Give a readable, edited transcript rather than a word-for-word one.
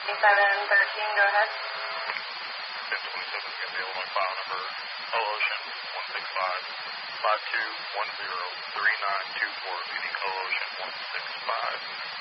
2713, go ahead. 1027 is going to be Illinois file number Ocean 165 5210 3924, meeting Ocean 165.